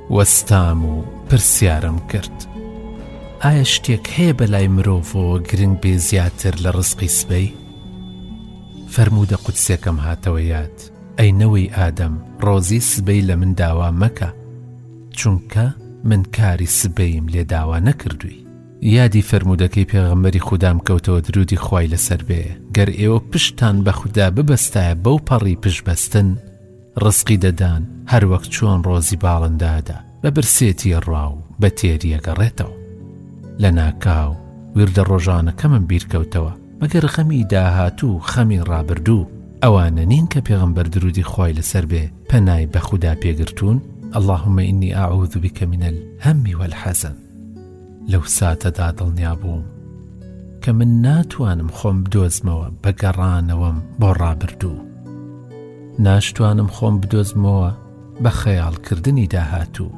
وەستام و پرسیارم کرد ئایا شتێک هەیە بەلای مرۆڤەوە گرنگ بێ زیاتر لە ڕزقی سبەی؟ فەرموودە قودسێکم هاتەوە یاد ئەینەوەی ئادەم ڕۆزی سبەی لە من داوا مەکە چونکە من کاری سبەیم لێ داوا نەکردووی. یادی فەرموودەکەی پێغەمبەری خودام کەوتەوە درودی خوای لەسەر بێ گەر ئێوە پشتان بە خوددا ببەستایە بەو پەڕی پشبەستن ڕزقی دەدان هەر وەک چۆن ڕۆزی باڵندادا بە برسێتی ڕاو بە تێری ئەگەڕێتەوە. لە ناکاو وردە ڕۆژانەکە من بیرکەوتەوە مەگەر خەمی داهاتوو خەمی ڕابردوو ئەوانە نین کە پێغەمبەر درودی خوای لەسەر بێ پەنای بە خوددا پێگرتوون اللهم إني أعوذ بك من الهم والحزن. لەو ساتەدا دڵنیا بووم کە من ناتوانم خۆم بدۆزمەوە بە گەڕانەوەم بۆ ڕابردوو، ناشتوانم خۆم بدۆزمەوە بە خەیاڵکردنی داهاتوو.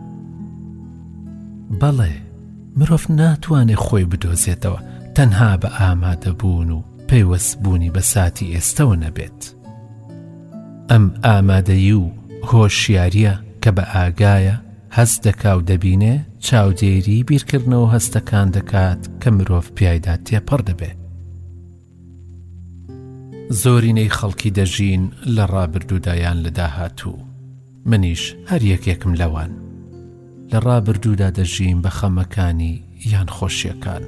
بەڵێ مرۆڤ ناتوانێت خۆی بدۆزێتەوە تەنها بە ئامادەبوون و پەیوەستبوونی بە ساتی ئێستەوە نەبێت. ئەم ئامادەیی و هۆشیاریە کە بە ئاگایە هەست دەکا و دەبینێ چاودێری بیرکردنەوە هەستەکان دەکات کە مرۆڤ پیایدا تێپەڕ دەبێ. زۆرینەی خەڵکی دەژین لە ڕابردوودایان لە داهاتوو، منیش هەر یەکێکم لەوان. لە ڕابردوودا دەژین بە خەمەکانی یان خۆشیەکان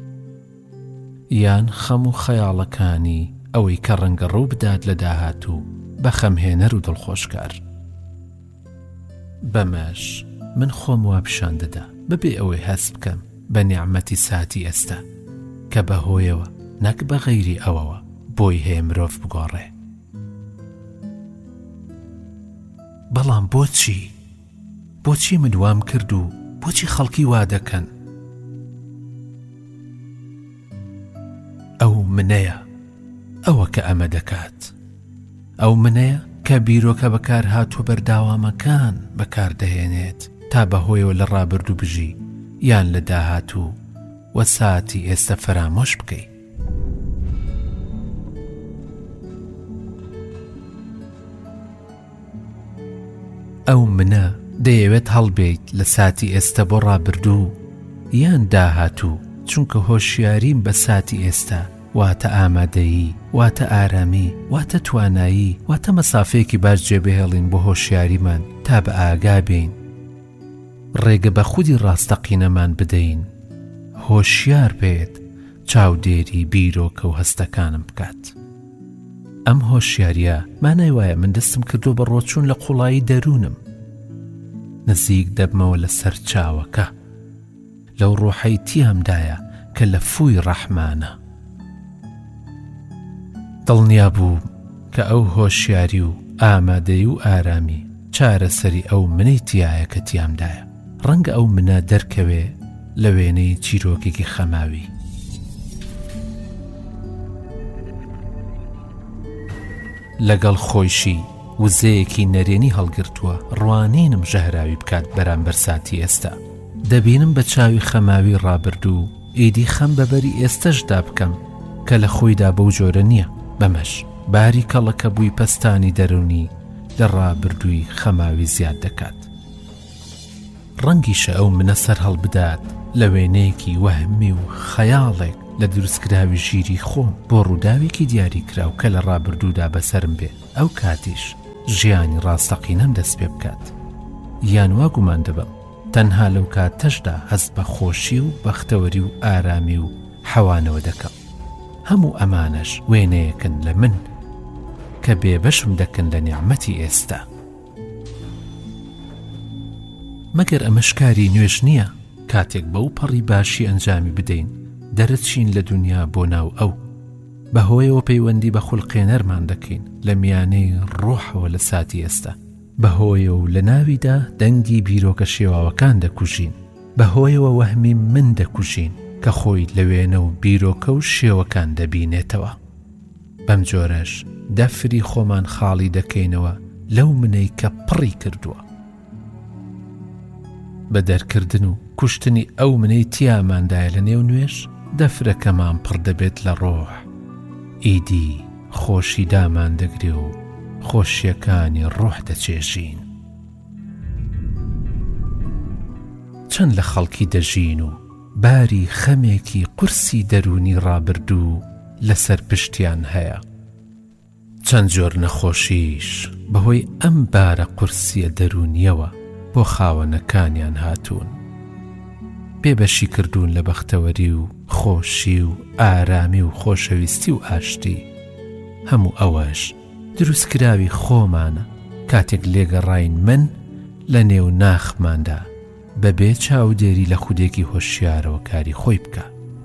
یان خەم و خەیاڵەکانی ئەوەی کە ڕەنگە ڕوو بدات لە داهاتوو بە خەمهێنەر و دڵخۆشکار. بەمەش من خۆم وا پیشان دەدا بەبێ ئەوەی هەست بکەم بە نیعمەتی ساتی ئێستا کە بەهۆیەوە نەک بە غەیری ئەوەوە بۆی هەیە مرۆڤ بگۆڕێ. بەڵام بۆچی من وام کرد و بۆچی خەڵکی وا دەکەن؟ ئەو منەیە ئەوە کە ئەمە دەکات، ئەو منەیە کە بیرۆکە بەکار هاتووە بەرداوامەکان بەکاردەهێنێت تا بەهۆیەوە لە ڕابردوو بژی یان لە داهاتوو وە ساتی ئێستا فەرامۆش بکەی. ئەو منە دەیەوێت هەڵبێیت لە ساتی ئێستا بۆ ڕابردوو یان داهاتوو، چونکە هۆشیاریم بە ساتی ئێستا واتە ئامادەیی، واتە ئارامی، واتە توانایی، واتە مەسافەیەکی باش جێبەهێڵین بۆ هۆشیاریمان تا بە ئاگا بین، ڕێگە بە خودی ڕاستەقینەمان بدەین، هۆشیار بێت چاودێری بیرۆکە و هەستەکانم بکات. ئەم هۆشیاریە مانای وایە من دەستم کردو بە ڕۆچوون لە قوڵایی دەروونم، نزیک دەبمەوە لە سەر چاوەکە لەو ڕۆحەی تیامدایە کە لە فووی ڕەحمانە. دڵنیا بووم کە ئەو هۆشیاری و ئامادەی و ئارامی چارەسەری ئەو منەی تیایە کە تیامدایە. ڕەنگە ئەو منە دەرکەوێ لە وێنەی چیرۆکێکی خەماوی. لەگەڵ خۆیشی وزەیەکی نەرێنی هەڵگرتووە ڕوانینم ژەهراوی بکات بەرامبەر ساتی ئێستا. دەبینم بە چاوی خەماوی ڕابردوو ئیدی خەم بەبەری ئێستەشدا بکەم کە لە خۆیدا بەو جۆرە نییە. بەمەش باری کەڵەکە بووی پەستانی دەرونی لە ڕابردووی خەماوی زیاد دەکات. ڕەنگیشە ئەو منە سەر هەڵبدات لە وێنەیەکی وەهمی و خەیاڵێک لە دروستکراوی ژیری خۆم بۆ ڕووداوێکی دیاری کراو کە لە ڕابردوودا بەسرم بێ، ئەو کاتیش ژیانی ڕاستەقینەم دەست پێ بکات. یان وا گومان دەبم تەنها لەو کاتەشدا هەست بە خۆشی و بەختەوەری و ئارامی و حەوانەوە دەکەم. هەموو ئەمانەش وێنەیەکن لە من کە بێبەشم دەکەن لە نیعمەتی ئێستا. مەگەر ئەمەشکاری نوێژ نییە کاتێک بەو پەڕی باشی ئەنجامی بدەین دەرەچین لە دنیا بۆ ناو ئەو بەهۆیەوە پەیوەندی بە خوڵقێنەرمان دەکەین لە میانەی ڕۆحەوە لە ساتی ئێستا، بەهۆیەوە لە ناویدا دەنگی بیرۆکە شێواوەکان دەکوژین، بەهۆیەوە وەهمی من دەکوژین کە خۆی لە وێنە و بیرۆکە و شێوەکان دەبینێتەوە. بەم جۆرەش دەفری خۆمان خاڵی دەکەینەوە لەو منەی کە پڕی کردووە. بە دەرکردن و کوشتنی ئەو منەی تیاماندایە لە نێو نوێش دەفرەکەمان پڕ دەبێت لە ڕۆح، ئیدی خۆشی دامان دەگرێ و خۆشیەکانی ڕۆح دەچێژین. چەند لە خەڵکی دەژین و باری خەمێکی قورسی دەرونی ڕابردوو لەسەر پشتیان هەیە. چەند جۆر نەخۆشیش بەهۆی ئەم بارە قورسیە دەرونیەوە بۆ خاوەنەکانیان هاتوون. بێبەشی کردوون لە بەختەوەری و خۆشی و ئارامی و خۆشەویستی و ئاشتی. هەموو ئەوەش دروستکراوی خۆمانە کاتێک لێگەڕاین من لە نێو ناخماندا بەبێ چاودێری لە خودێکی هۆشیارەوە کاری خۆی بکە.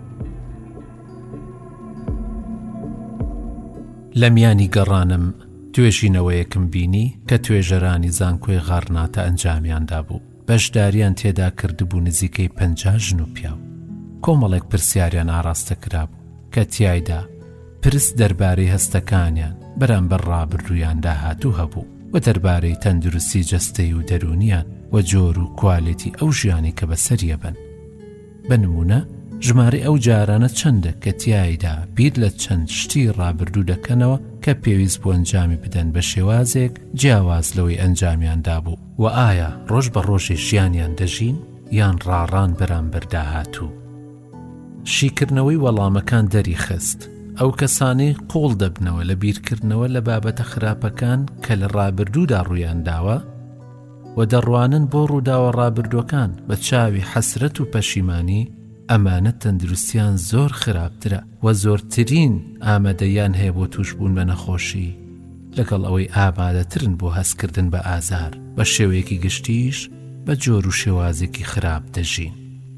لە میانی گەڕانم توێژینەوەیەکم بینی کە توێژەرانی زانکۆی غارناتە ئەنجامیاندا بوو. بەشداریان تێدا کردبوو نزیکەی 50 ژن و پیاو. کۆمەڵێک پرسیاریان ئاراستە کرابوو کە تیایدا پرس دەربارەی هەستەکانیان بەرامبەر ڕابردوویاندا هاتوو هەبوو و دەربارەی تەندروستی جەستەی و دەرونیان و جۆر و کوالێتی ئەو ژیانی کە بەسەریە بن. بە نمونە ژمارە ئەو جارانە چەندە کە تیایدا بیر لە چەند شتی ڕابردوو دەکەنەوە کە پێویست بۆ ئەنجامی بدەن بە شێوازێک جیاواز لەوەی ئەنجامیاندا بوو و ئایا ڕۆژ بە ڕۆژی ژیانیان دەژین یان ڕاڕان بەرامبەر داهاتوو. شیکردنەوەی وەڵامەکان دەری خست. ئەو کەسانەی قوڵ دەبنەوە لە بیرکردنەوە لە بابەتە خراپەکان کە لە ڕابردوودا ڕوویان داوە و دەڕوانن بۆ ڕووداوە ڕابردوەکان بە چاوی حەسرەت و پەشیمانی، ئەمانە تەندروستیان زۆر خراپترە و زۆرترین ئامادەیان هەیە بۆ توشبوون بە نەخۆشی لەگەڵ ئەوەی ئامادەترن بۆ هەستکردن بە ئازار بە شێوەیەکی گشتیش بە جۆر و شێوازێکی خراپ دەژین.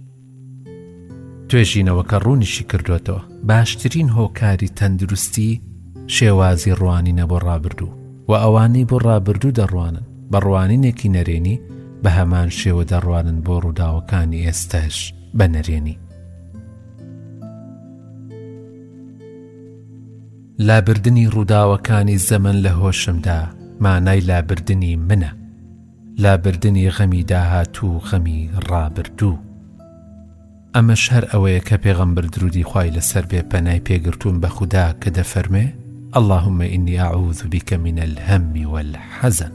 توێژینەوەکە ڕوونیشی کردوێتەوە باشترین هۆکاری تەندروستی شێوازی ڕوانینە بۆ ڕابردوو و ئەوانەی بۆ ڕابردوو دەڕوانن بە ڕوانینێکی نەرێنی بە هەمان شێوە دەڕوانن بۆ ڕووداوەکانی ئێستاش بە نەرێنی. لابردنی ڕووداوەکانی زەمن لە هۆشمدا مانای لابردنی منە، لابردنی غەمی داهاتوو غەمی ڕابردوو. ئەمەش هەر ئەوەیە کە پێغەمبەر درودی خوای لەسەر بێ پەنای پێگرتوون بە خودا کە دەفەرمێ اللهم إني أعوذ بك من الهم والحزن.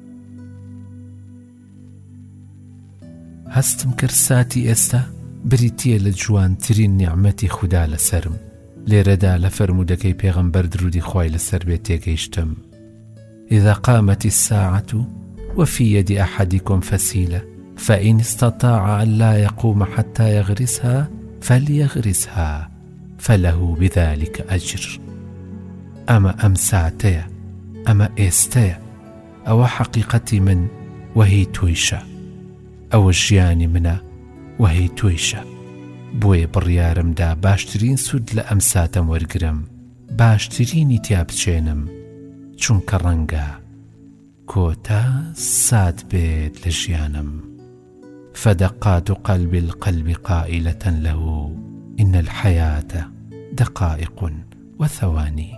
هەستم کرد ساتی ئێستا بریتیە لە جوانترین نیعمەتی خودا لەسرم. لێرەدا لە فەرمودەکەی پێغەمبەر درودی خوای لەسەر بێ تێگەیشتم إذا قامت الساعة وفي يد أحدكم فسيلة فإن استطاع أن لا يقوم حتى يغرسها فليغرسها فله بذلك أجر. أما أمساتيا أما إستيا أو حقيقتي من وهي تويشة أو الجياني منا وهي تويشة. بۆیە بڕیارمدا باشترین سود لە ئەمساتەم وەرگرم، باشترینی تیا بچێنم، چونکە ڕەنگە کۆتا سات بێت لە ژیانم. فدقات قلب القلب قائلة له إن الحياة دقائق وثواني.